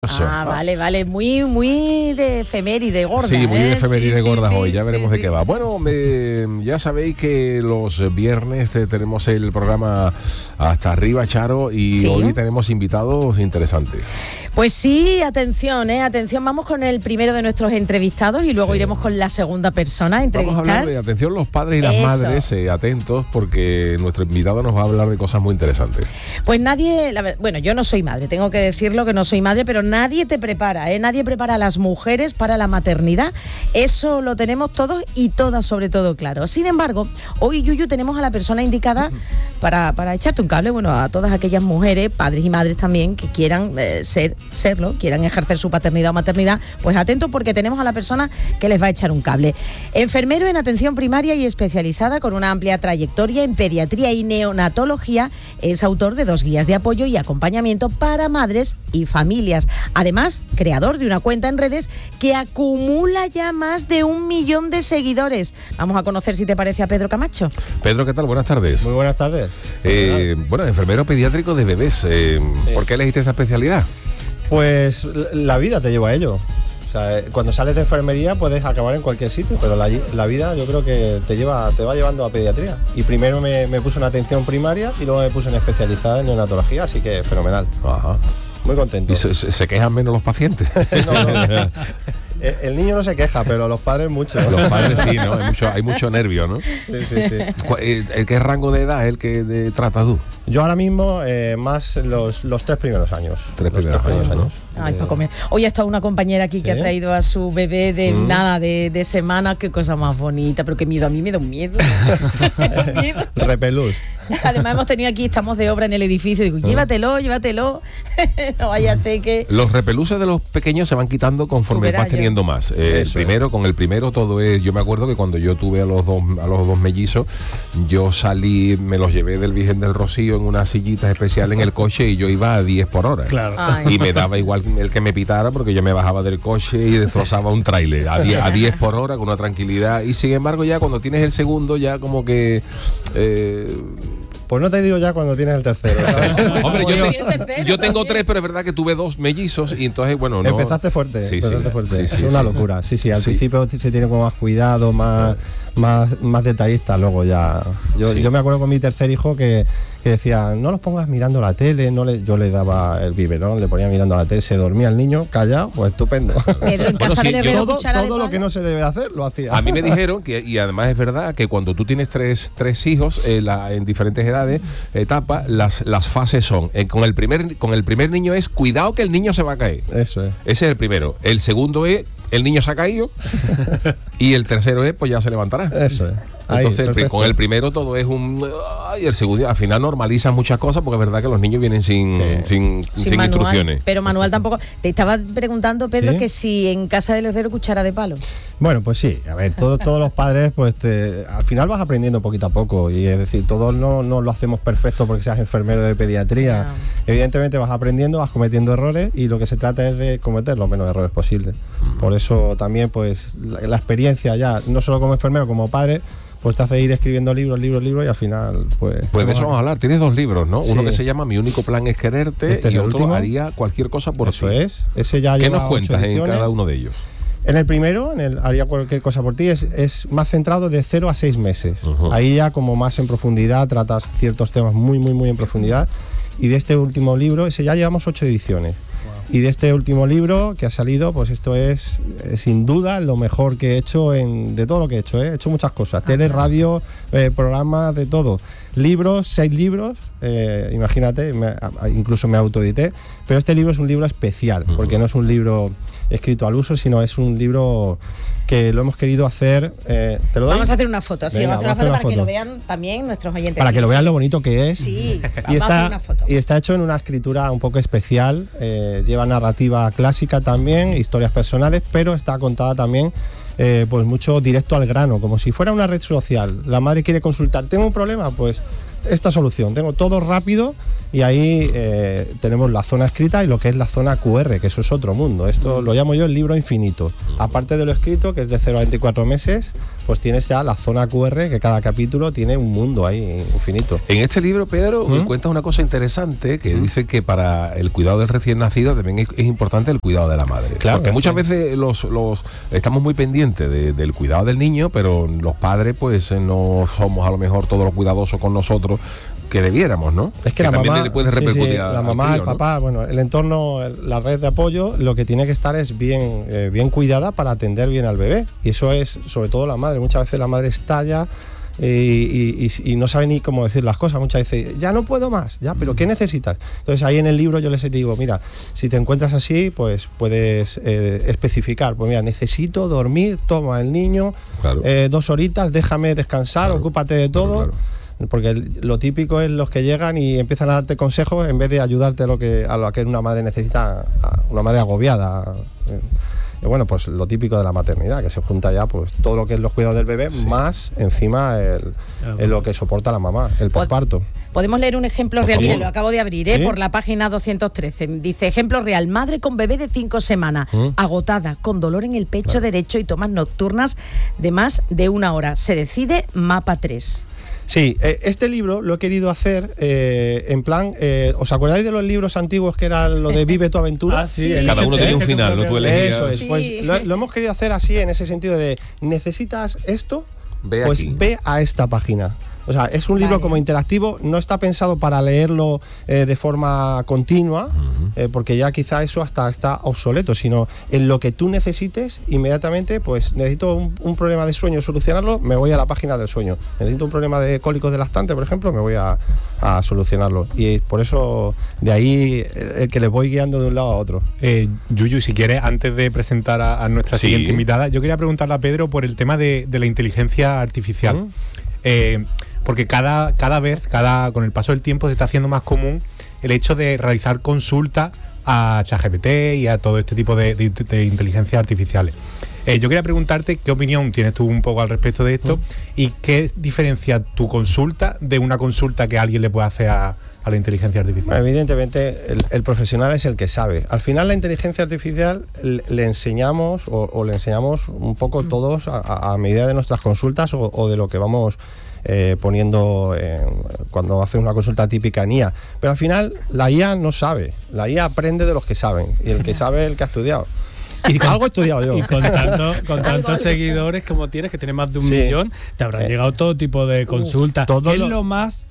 Vale, muy de efeméride gorda. Sí, muy de efeméride gorda hoy, ya veremos de qué va. Bueno, ya sabéis que los viernes tenemos el programa Hasta Arriba, Charo, y hoy tenemos invitados interesantes. Pues sí, atención, vamos con el primero de nuestros entrevistados y luego iremos con la segunda persona a entrevistar. Vamos a hablar de, atención, los padres y las madres, atentos, porque nuestro invitado nos va a hablar de cosas muy interesantes. Pues nadie, yo no soy madre, tengo que decirlo que no soy madre, pero nadie te prepara, nadie prepara a las mujeres para la maternidad. Eso lo tenemos todos y todas, sobre todo, claro. Sin embargo, hoy, Yuyu, tenemos a la persona indicada para echarte un cable, a todas aquellas mujeres, padres y madres también, que quieran serlo, quieran ejercer su paternidad o maternidad. Pues atentos, porque tenemos a la persona que les va a echar un cable. Enfermero en atención primaria y especializada, con una amplia trayectoria en pediatría y neonatología, es autor de 2 guías de apoyo y acompañamiento para madres y familias. Además, creador de una cuenta en redes que acumula ya más de 1 millón de seguidores. Vamos a conocer, si te parece, a Pedro Camacho. Pedro, ¿qué tal? Buenas tardes. Muy buenas tardes. Enfermero pediátrico de bebés. Sí. ¿Por qué elegiste esa especialidad? Pues la vida te lleva a ello. O sea, cuando sales de enfermería puedes acabar en cualquier sitio, pero la vida yo creo que te va llevando a pediatría. Y primero me puse en atención primaria y luego me puse en especializada en neonatología, así que fenomenal. Ajá. Muy contento. ¿Y se quejan menos los pacientes? No. El niño no se queja, pero los padres mucho. Los padres sí, ¿no? Hay mucho nervio, ¿no? Sí. ¿Qué rango de edad es el que tratas tú? Yo ahora mismo más los 3 primeros años. 3 primeros años. Ay, para comer. Hoy ha estado una compañera aquí que ha traído a su bebé de semana. Qué cosa más bonita, pero qué miedo. A mí me da un miedo. Repelús. Además hemos tenido aquí, estamos de obra en el edificio, digo, llévatelo. No vaya a ser que... Los repeluces de los pequeños se van quitando conforme vas teniendo más. Con el primero todo es... Yo me acuerdo que cuando yo tuve a los dos mellizos, yo salí, me los llevé del Virgen del Rocío en una sillita especial en el coche y yo iba a 10 por hora. Claro. Ay. Y me daba igual el que me pitara, porque yo me bajaba del coche y destrozaba un tráiler a 10 por hora con una tranquilidad. Y sin embargo, ya cuando tienes el segundo, ya como que... Pues no te digo ya cuando tienes el tercero, ¿sabes? Hombre, yo tengo 3, pero es verdad que tuve 2 mellizos y entonces, no... Empezaste fuerte, Sí, es una locura. Sí, al principio se tiene como más cuidado, más detallista, luego ya... Yo me acuerdo con mi tercer hijo que decía, no los pongas mirando la tele, yo le daba el biberón, le ponía mirando la tele, se dormía el niño, callado, pues estupendo. Pedro, en casa del herrero, todo lo que no se debe hacer, lo hacía. A mí me dijeron, y además es verdad, que cuando tú tienes tres hijos en diferentes etapas, las fases son, con el primer niño es, cuidado que el niño se va a caer. Eso es. Ese es el primero. El segundo es, el niño se ha caído. Y el tercero es, pues ya se levantará. Eso es. Entonces, con el primero todo es y el segundo, al final normalizan muchas cosas, porque es verdad que los niños vienen sin manual, instrucciones. Pero manual tampoco. Te estaba preguntando, Pedro, que si en casa del herrero cuchara de palo. Bueno, pues sí. A ver, todos los padres, pues al final vas aprendiendo poquito a poco. Y es decir, todos no lo hacemos perfecto porque seas enfermero de pediatría. No. Evidentemente vas aprendiendo, vas cometiendo errores y lo que se trata es de cometer los menos errores posibles. Por eso también, pues, la experiencia ya, no solo como enfermero, como padre, pues te hace ir escribiendo libros y al final, pues de eso vamos a hablar. Tienes 2 libros, ¿no? Sí. Uno que se llama Mi único plan es quererte, y otro último. Haría cualquier cosa por ti. Eso es. Ese ya ¿Qué lleva nos cuentas en cada uno de ellos? En el primero, haría cualquier cosa por ti, es más centrado de 0 a 6 meses. Ahí ya como más en profundidad, tratas ciertos temas muy en profundidad. Y de este último libro, ese ya llevamos 8 ediciones. Y de este último libro que ha salido, pues esto es sin duda lo mejor que he hecho de todo lo que he hecho. He hecho muchas cosas, tele, radio, programas, de todo. Libros, 6 libros, imagínate, incluso me autoedité. Pero este libro es un libro especial, porque no es un libro escrito al uso, sino es un libro que lo hemos querido hacer. ¿Te lo doy? Vamos a hacer una foto, sí, vamos a hacer una foto para que lo vean también nuestros oyentes. Para que lo vean lo bonito que es. Sí, vamos a hacer una foto. Y está hecho en una escritura un poco especial, lleva narrativa clásica también, historias personales, pero está contada también pues mucho directo al grano, como si fuera una red social. La madre quiere consultar, ¿tengo un problema? Pues esta solución, tengo todo rápido y ahí tenemos la zona escrita y lo que es la zona QR, que eso es otro mundo. Esto lo llamo yo el libro infinito. Aparte de lo escrito, que es de 0 a 24 meses, pues tienes ya la zona QR, que cada capítulo tiene un mundo ahí infinito. En este libro, Pedro, cuentas una cosa interesante que dice que para el cuidado del recién nacido también es importante el cuidado de la madre. Claro, porque muchas veces los estamos muy pendientes del cuidado del niño, pero los padres pues no somos a lo mejor todos los cuidadosos con nosotros que debiéramos, ¿no? Es que la también mamá, le puede repercutir la mamá, el papá, ¿no? Bueno, el entorno, la red de apoyo, lo que tiene que estar es bien cuidada para atender bien al bebé. Y eso es, sobre todo la madre. Muchas veces la madre estalla y no sabe ni cómo decir las cosas. Muchas veces, ya no puedo más, ya, pero ¿qué necesitas? Entonces ahí en el libro yo les digo, mira, si te encuentras así, pues puedes especificar, pues mira, necesito dormir, toma el niño, claro. 2 horitas, déjame descansar, claro, ocúpate de todo. Claro. Porque lo típico es los que llegan y empiezan a darte consejos en vez de ayudarte a lo que una madre necesita, una madre agobiada. Bueno, pues lo típico de la maternidad, que se junta ya pues todo lo que es los cuidados del bebé, más encima lo que soporta la mamá, el posparto. Podemos leer un ejemplo real, mire, lo acabo de abrir, ¿sí? Por la página 213. Dice, ejemplo real, madre con bebé de 5 semanas, agotada, con dolor en el pecho derecho y tomas nocturnas de más de 1 hora. Se decide mapa 3. Sí, este libro lo he querido hacer en plan, ¿os acordáis de los libros antiguos que era lo de Vive tu aventura? Sí. Cada uno tenía un final, ¿no? Tú elegías. Eso es, sí. Pues lo hemos querido hacer así, en ese sentido de, ¿necesitas esto? Pues ve a esta página. O sea, es un libro como interactivo, no está pensado para leerlo de forma continua, porque ya quizá eso hasta está obsoleto, sino en lo que tú necesites, inmediatamente, pues necesito un problema de sueño, solucionarlo, me voy a la página del sueño. Necesito un problema de cólicos de lactante, por ejemplo, me voy a solucionarlo. Y por eso, de ahí, el que les voy guiando de un lado a otro. Yuyu, si quieres, antes de presentar a nuestra siguiente invitada, yo quería preguntarle a Pedro por el tema de la inteligencia artificial. Porque cada vez, con el paso del tiempo, se está haciendo más común el hecho de realizar consultas a ChatGPT y a todo este tipo de inteligencias artificiales. Yo quería preguntarte qué opinión tienes tú un poco al respecto de esto y qué diferencia tu consulta de una consulta que alguien le puede hacer a la inteligencia artificial. Bueno, evidentemente el profesional es el que sabe. Al final la inteligencia artificial le enseñamos o le enseñamos un poco todos a medida de nuestras consultas o de lo que vamos poniendo cuando haces una consulta típica en IA. Pero al final la IA no sabe, la IA aprende de los que saben y el que sabe es el que ha estudiado. Algo he estudiado yo. Y con tantos seguidores como tienes, que tienes más de 1 millón, te habrán llegado todo tipo de consultas. ¿Qué es lo más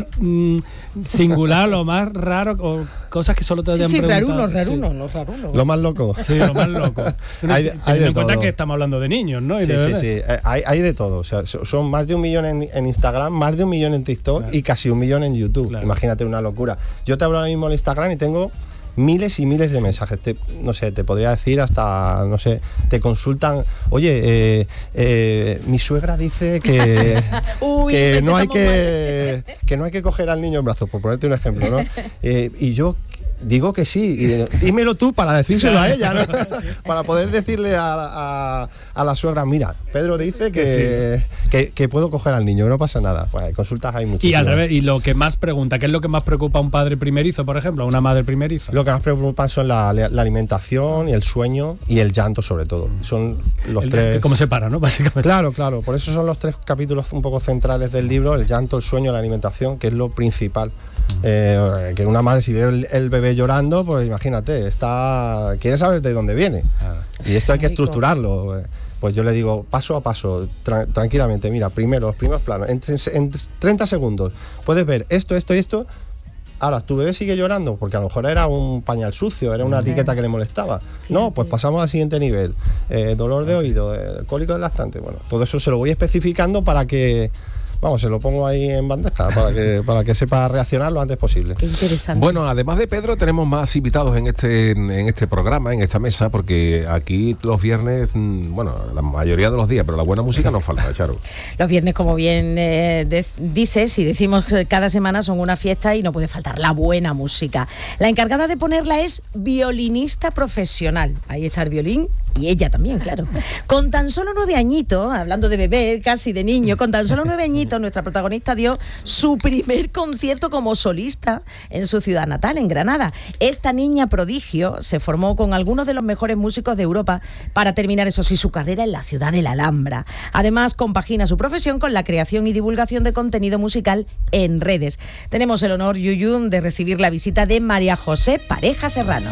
singular, lo más raro, o cosas que solo te hayan preguntado? Raruno. Lo más loco. Sí, lo más loco. hay en cuenta que estamos hablando de niños, ¿no? Y sí. Hay de todo. O sea, son más de 1 millón en Instagram, más de 1 millón en TikTok, y casi 1 millón en YouTube. Claro. Imagínate, una locura. Yo te hablo ahora mismo en Instagram y tengo miles y miles de mensajes. No sé, te podría decir hasta, no sé, te consultan, oye, mi suegra dice que no hay que coger al niño en brazos, por ponerte un ejemplo, ¿no? Y yo digo que sí, y dímelo tú para decírselo a ella, ¿no? Para poder decirle a la suegra, mira, Pedro dice que puedo coger al niño, que no pasa nada. Pues consultas hay muchísimas. Y al revés, y lo que más pregunta, ¿qué es lo que más preocupa a un padre primerizo, por ejemplo, a una madre primeriza? Lo que más preocupa son la alimentación y el sueño y el llanto, sobre todo. Son los tres. ¿Cómo se para, no? Básicamente. Claro. Por eso son los 3 capítulos un poco centrales del libro: el llanto, el sueño, la alimentación, que es lo principal. Que una madre, si ve el bebé llorando, pues imagínate, quiere saber de dónde viene. Y esto hay que estructurarlo. Pues yo le digo paso a paso, tranquilamente, mira, los primeros planos, en 30 segundos, puedes ver esto y esto. Ahora, tu bebé sigue llorando porque a lo mejor era un pañal sucio, era una etiqueta que le molestaba. No, pues pasamos al siguiente nivel. Dolor de oído, cólico de lactante. Bueno, todo eso se lo voy especificando para que... Vamos, se lo pongo ahí en bandeja para que sepa reaccionar lo antes posible. Qué interesante. Bueno, además de Pedro, tenemos más invitados en este programa, en esta mesa, porque aquí los viernes, bueno, la mayoría de los días, pero la buena música nos falta, Charo. Los viernes, como bien dices y decimos cada semana, son una fiesta y no puede faltar la buena música. La encargada de ponerla es violinista profesional. Ahí está el violín Y ella también, claro. Con tan solo 9 añitos, hablando de bebé, casi de niño, con tan solo 9 añitos, nuestra protagonista dio su primer concierto como solista en su ciudad natal, en Granada. Esta niña prodigio se formó con algunos de los mejores músicos de Europa para terminar, eso sí, su carrera en la ciudad de la Alhambra. Además, compagina su profesión con la creación y divulgación de contenido musical en redes. Tenemos el honor, Yuyu, de recibir la visita de María José Pareja Serrano.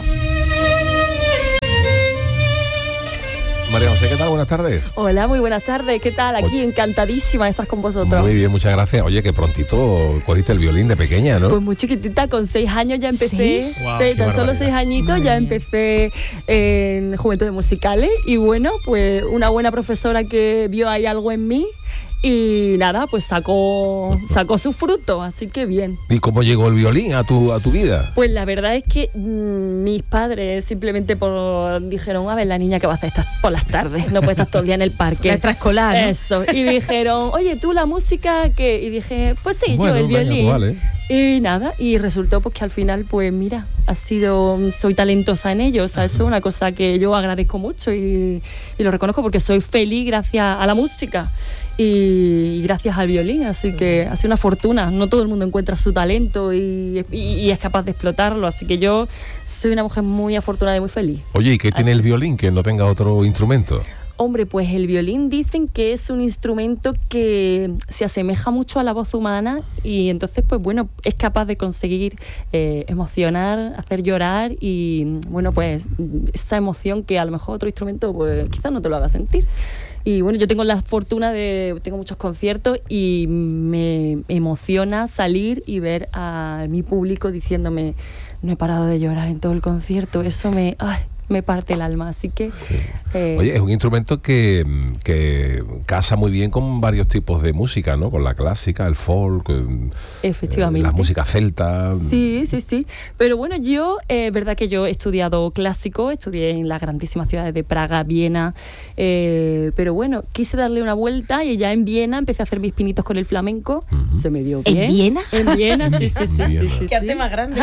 María José, ¿qué tal? Buenas tardes. Hola, muy buenas tardes. ¿Qué tal? Aquí encantadísima de estar con vosotros. Muy bien, muchas gracias. Oye, que prontito cogiste el violín de pequeña, ¿no? Pues muy chiquitita, con 6 años ya empecé. ¿6? Wow, tan solo 6 añitos ya empecé en Juventudes Musicales. Y bueno, pues una buena profesora que vio ahí algo en mí. Y nada, pues sacó su fruto, así que bien. ¿Y cómo llegó el violín a tu vida? Pues la verdad es que mis padres simplemente dijeron, a ver, la niña que va a hacer por las tardes, no puede estar todo el día en el parque. La extraescolar, ¿no? Eso. Y dijeron, oye, ¿tú la música qué? Y dije, pues sí, bueno, yo el violín. Venga, vale. Y nada, y resultó pues que al final, pues mira, soy talentosa en ello. O sea, eso es una cosa que yo agradezco mucho y lo reconozco porque soy feliz gracias a la música. Y gracias al violín, así que ha sido una fortuna. No todo el mundo encuentra su talento y es capaz de explotarlo, así que yo soy una mujer muy afortunada y muy feliz. Oye, ¿y qué tiene el violín que no tenga otro instrumento? Hombre, pues el violín dicen que es un instrumento que se asemeja mucho a la voz humana y entonces, pues bueno, es capaz de conseguir emocionar, hacer llorar y, bueno, pues esa emoción que a lo mejor otro instrumento, pues quizás no te lo haga sentir. Y bueno, yo tengo la fortuna tengo muchos conciertos y me emociona salir y ver a mi público diciéndome, no he parado de llorar en todo el concierto, eso me parte el alma, así que... Sí. Oye, es un instrumento que casa muy bien con varios tipos de música, ¿no? Con la clásica, el folk, efectivamente. La música celta. Sí. Pero bueno, verdad que yo he estudiado clásico, estudié en las grandísimas ciudades de Praga, Viena, pero bueno, quise darle una vuelta y ya en Viena empecé a hacer mis pinitos con el flamenco, se me dio bien. ¿En Viena? En Viena, sí. Qué arte más grande.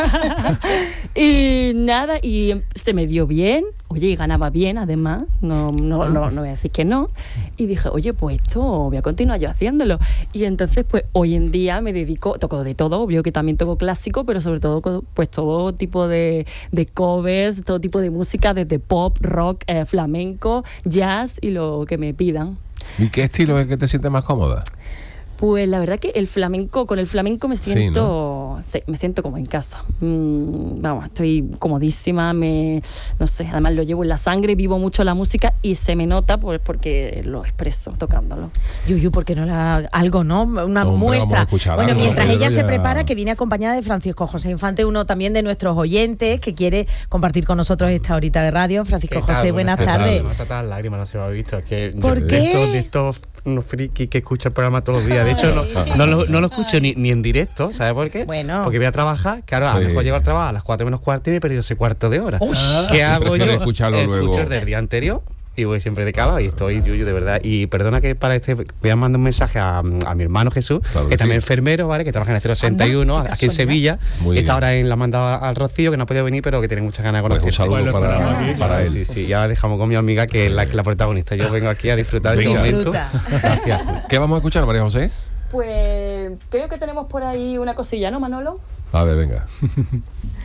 Y nada, y se me dio bien. Oye, y ganaba bien, además, no voy a decir que no. Y dije, oye, pues esto voy a continuar yo haciéndolo. Y entonces, pues hoy en día toco de todo, obvio que también toco clásico, pero sobre todo, pues todo tipo de covers, todo tipo de música, desde pop, rock, flamenco, jazz y lo que me pidan. ¿Y qué estilo es el que te sientes más cómoda? Pues la verdad que con el flamenco me siento, me siento como en casa. Vamos, estoy comodísima, no sé, además lo llevo en la sangre, vivo mucho la música y se me nota pues porque lo expreso tocándolo. Yuyu, ¿por qué no algo, no? Una muestra. Bueno, algo, mientras ella se prepara, que viene acompañada de Francisco José Infante, uno también de nuestros oyentes que quiere compartir con nosotros esta horita de radio. Francisco José, buenas tardes. Me vas a lágrimas, no se me ha visto. Que ¿por qué? De estos unos frikis que escuchan el programa todos los días. De hecho, no lo escucho ni en directo, ¿sabes por qué? Bueno. Porque voy a trabajar, claro, a lo mejor llego al trabajo a las 4 menos cuarto y me he perdido ese cuarto de hora. ¿Qué hago yo? Escuchar del día anterior y voy siempre de cava y estoy Yuyu, de verdad. Y perdona que para voy a mandar un mensaje a mi hermano Jesús, claro, que también es enfermero, ¿vale? Que trabaja en el 061 aquí en Sevilla. Está ahora la mandaba al Rocío, que no ha podido venir, pero que tiene muchas ganas de conocer. Pues un saludo para él. Sí, ya dejamos con mi amiga, que es la protagonista. Yo vengo aquí a disfrutar de este momento. Gracias. ¿Qué vamos a escuchar, María José? Pues creo que tenemos por ahí una cosilla, ¿no, Manolo? A ver, venga.